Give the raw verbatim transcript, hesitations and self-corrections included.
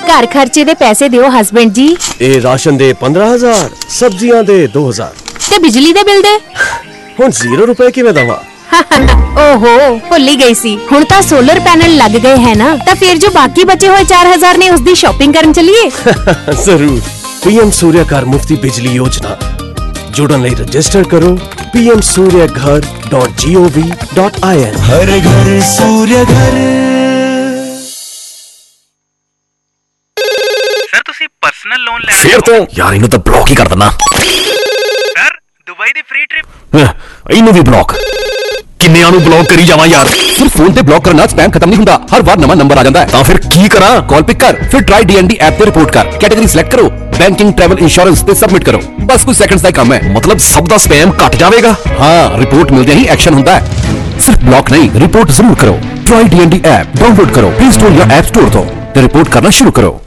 घर खर्चे दे पैसे दियो हस्बैंड जी। ए राशन दे पंद्रह हजार, सब्जियां दे दो हजार ते बिजली दे बिल दे हुण जीरो रुपए किवें दवा? ओहो भुल ही गई सी। हुण तां सोलर पैनल लग गए है ना, तां फिर जो बाकी बचे हुए चार हजार ने उसकी शॉपिंग करन चलिए। जरूर। पीएम सूर्य घर मुफ्ती बिजली योजना जुड़न लई रजिस्टर करो पी एम सूर्य घर dot G O V dot I N. हर घर सूर्य घर। सर तुसी पर्सनल लोन ले फिर तो यार इन्हों तो ब्लॉक ही कर देना। सर दुबई दी फ्री ट्रिप इन्हों भी ब्लॉक किन्नियां नूं ब्लॉक करी जावां यार। सिर्फ फोन ते ब्लॉक करना स्पैम खत्म नहीं हुंदा, हर बार नवां नंबर आ जांदा है। तां फिर की करा? कॉल पिक कर, फिर ट्राई डीएनडी ऐप ते रिपोर्ट कर, कैटेगरी सिलेक्ट करो, बैंकिंग ट्रैवल इंश्योरेंस ते सबमिट करो। बस कुछ सेकंड्स दा काम है। मतलब सब दा स्पैम घट जाएगा। हाँ, रिपोर्ट मिलदे ही एक्शन हुंदा है। सिर्फ ब्लॉक नहीं, रिपोर्ट जरूर करो। ट्राई डीएनडी ऐप डाउनलोड करो प्ले स्टोर या ऐप स्टोर तो रिपोर्ट करना शुरू करो।